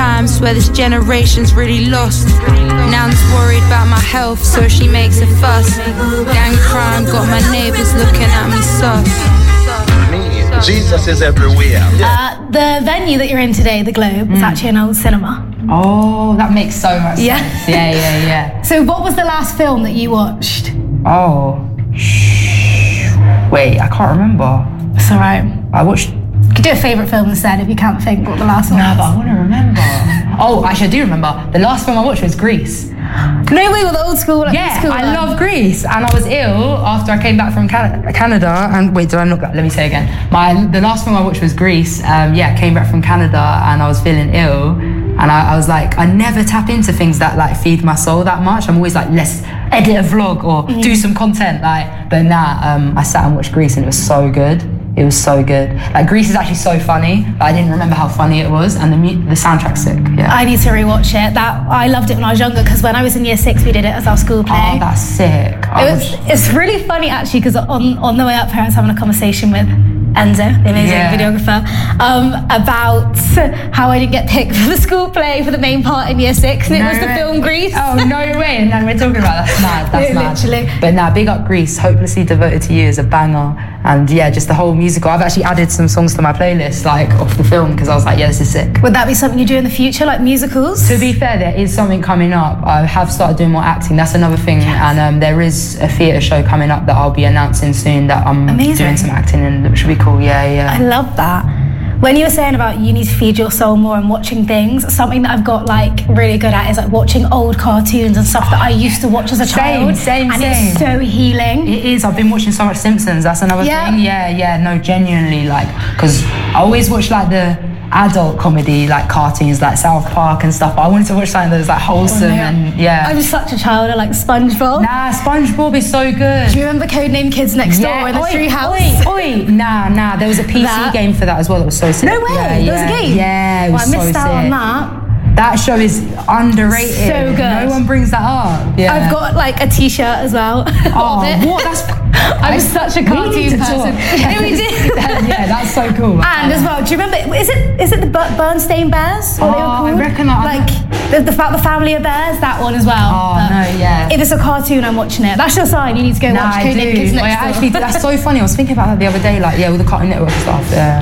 time, swear this generation's really lost. Nan's worried about my health, so she makes a fuss. Gang crime got my neighbours looking at me sus. Jesus is everywhere. The venue that you're in today, the Globe, is actually an old cinema. Oh, that makes so much sense. Yeah. So what was the last film that you watched? Oh, wait, I can't remember. It's alright. I watched... You could do a favourite film instead if you can't think what the last one was. No, but I want to remember. Oh, actually I do remember. The last film I watched was Grease. No way, with the old school. Yeah, school I one. love Greece, and I was ill after I came back from Canada. And wait, did I not? Let me say again. The last film I watched was Greece. Came back from Canada, and I was feeling ill, and I was like, I never tap into things that like feed my soul that much. I'm always like, let's edit a vlog or do some content, like. But I sat and watched Greece, and it was so good. It was so good. Like, Grease is actually so funny. I didn't remember how funny it was, and the soundtrack's sick. Yeah. I need to rewatch it. I loved it when I was younger, because when I was in year 6, we did it as our school play. Oh, that's sick. It's really funny actually, because on the way up here, I was having a conversation with Enzo, the amazing videographer, about how I didn't get picked for the school play for the main part in year 6, and it was the film Grease. Oh, no way. No, we're talking about that's mad. That's mad. Literally. But big up Grease. Hopelessly Devoted to You is a banger. And yeah, just the whole musical. I've actually added some songs to my playlist, like off the film, because I was like, yeah, this is sick. Would that be something you do in the future, like musicals? To be fair, there is something coming up. I have started doing more acting. That's another thing. Yes. And there is a theatre show coming up that I'll be announcing soon that I'm doing some acting in, which will be cool. Yeah. I love that. When you were saying about you need to feed your soul more and watching things, something that I've got like really good at is like watching old cartoons and stuff that I used to watch as a child. Same. It's so healing. It is. I've been watching so much Simpsons. That's another thing. Yeah. No, genuinely, like, because I always watch like the adult comedy, like cartoons like South Park and stuff, but I wanted to watch something that was like wholesome. And I'm such a child. I like SpongeBob. SpongeBob is so good. Do you remember Codename Kids Next Door in the tree house? Nah, there was a PC game for that as well that was so sick. No way, there was a game? Yeah, it was I missed out on that. That show is underrated. So good. No one brings that up. Yeah. I've got like a t-shirt as well. What? I'm such a cartoon person. Yeah, we did. That's so cool. And as well, do you remember? Is it the Bernstein Bears? I reckon the Family of Bears. That one as well. If it's a cartoon, I'm watching it. That's your sign. You need to go watch Codename Kids Next Door. Actually, that's so funny. I was thinking about that the other day. Like, with the Cartoon Network and stuff. Yeah.